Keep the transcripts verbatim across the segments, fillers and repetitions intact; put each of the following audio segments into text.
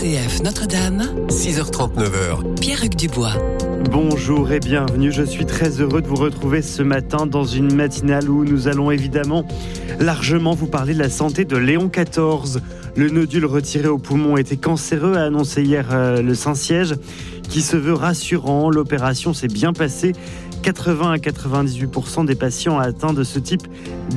C F Notre-Dame, six heures trente, neuf heures. Pierre-Hugues Dubois. Bonjour et bienvenue, je suis très heureux de vous retrouver ce matin dans une matinale où nous allons évidemment largement vous parler de la santé de Léon quatorze. Le nodule retiré au poumon était cancéreux, a annoncé hier euh, le Saint-Siège, qui se veut rassurant. L'opération s'est bien passée. quatre-vingts à quatre-vingt-dix-huit pour cent des patients atteints de ce type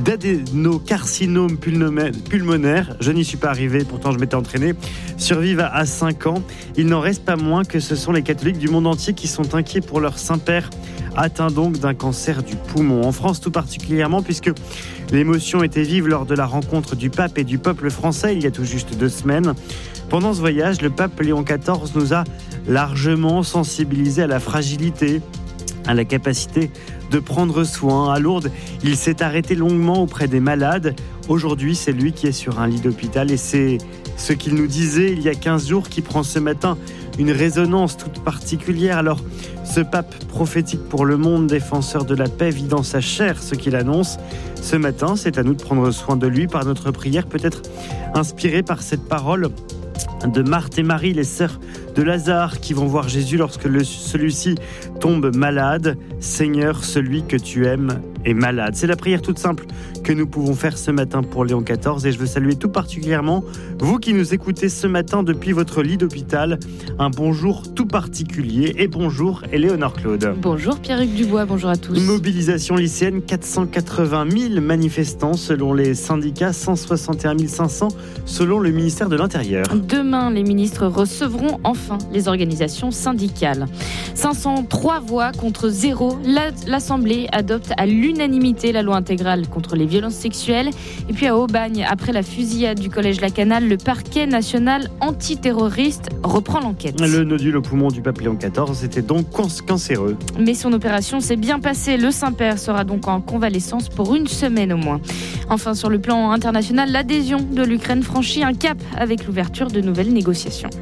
d'adénocarcinome pulmonaire, je n'y suis pas arrivé, pourtant je m'étais entraîné, survivent à cinq ans. Il n'en reste pas moins que ce sont les catholiques du monde entier qui sont inquiets pour leur Saint-Père, atteint donc d'un cancer du poumon. En France tout particulièrement, puisque l'émotion était vive lors de la rencontre du pape et du peuple français il y a tout juste deux semaines. Pendant ce voyage, le pape Léon quatorze nous a largement sensibilisés à la fragilité, à la capacité de prendre soin. À Lourdes, il s'est arrêté longuement auprès des malades. Aujourd'hui, c'est lui qui est sur un lit d'hôpital et c'est ce qu'il nous disait il y a quinze jours qui prend ce matin une résonance toute particulière. Alors, ce pape prophétique pour le monde, défenseur de la paix, vit dans sa chair ce qu'il annonce. Ce matin, c'est à nous de prendre soin de lui par notre prière, peut-être inspirée par cette parole de Marthe et Marie, les sœurs de Lazare, qui vont voir Jésus lorsque le, celui-ci tombe malade. Seigneur, celui que tu aimes est malade. C'est la prière toute simple que nous pouvons faire ce matin pour Léon quatorze, et je veux saluer tout particulièrement vous qui nous écoutez ce matin depuis votre lit d'hôpital. Un bonjour tout particulier et bonjour Éléonore Claude. Bonjour Pierre-Hugues Dubois, bonjour à tous. Mobilisation lycéenne, quatre cent quatre-vingt mille manifestants selon les syndicats, cent soixante et un mille cinq cents selon le ministère de l'Intérieur. Demain, les ministres recevront enfin les organisations syndicales. cinq cent trois voix contre zéro. L'Assemblée adopte à l'unanimité la loi intégrale contre les violences sexuelles. Et puis à Aubagne, après la fusillade du collège La Canale, le parquet national antiterroriste reprend l'enquête. Le nodule au poumon du pape Léon quatorze était donc cancéreux. Mais son opération s'est bien passée. Le Saint-Père sera donc en convalescence pour une semaine au moins. Enfin, sur le plan international, l'adhésion de l'Ukraine franchit un cap avec l'ouverture de nouvelles négociations.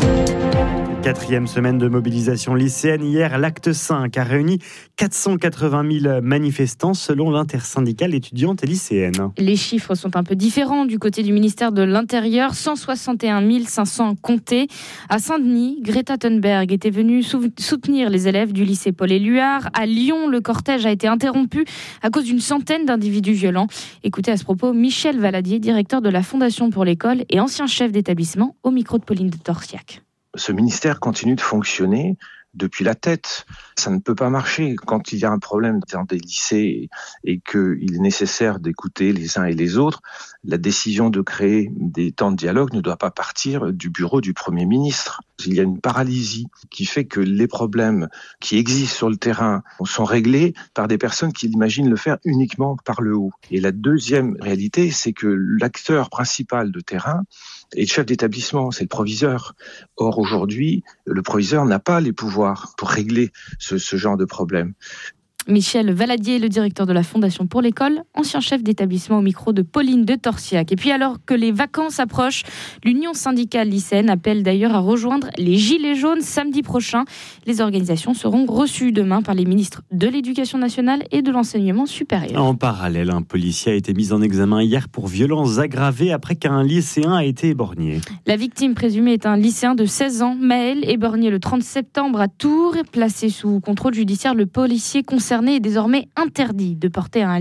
Quatrième semaine de mobilisation lycéenne. Hier, l'acte cinq a réuni quatre cent quatre-vingt mille manifestants selon l'intersyndicale étudiante et lycéenne. Les chiffres sont un peu différents du côté du ministère de l'Intérieur. cent soixante et un mille cinq cents comptés. À Saint-Denis, Greta Thunberg était venue soutenir les élèves du lycée Paul-Éluard. À Lyon, le cortège a été interrompu à cause d'une centaine d'individus violents. Écoutez à ce propos Michel Valadier, directeur de la Fondation pour l'école et ancien chef d'établissement, au micro de Pauline de Torsiac. Ce ministère continue de fonctionner depuis la tête. Ça ne peut pas marcher. Quand il y a un problème dans des lycées et qu'il est nécessaire d'écouter les uns et les autres, la décision de créer des temps de dialogue ne doit pas partir du bureau du Premier ministre. Il y a une paralysie qui fait que les problèmes qui existent sur le terrain sont réglés par des personnes qui imaginent le faire uniquement par le haut. Et la deuxième réalité, c'est que l'acteur principal de terrain et le chef d'établissement, c'est le proviseur. Or, aujourd'hui, le proviseur n'a pas les pouvoirs pour régler ce, ce genre de problème. Michel Valadier, le directeur de la Fondation pour l'école, ancien chef d'établissement au micro de Pauline de Torsiac. Et puis alors que les vacances approchent, l'Union syndicale lycéenne appelle d'ailleurs à rejoindre les Gilets jaunes samedi prochain. Les organisations seront reçues demain par les ministres de l'Éducation nationale et de l'Enseignement supérieur. En parallèle, un policier a été mis en examen hier pour violences aggravées après qu'un lycéen a été éborgné. La victime présumée est un lycéen de seize ans, Maël, éborgné le trente septembre à Tours. Placé sous contrôle judiciaire, le policier concerné est désormais interdit de porter un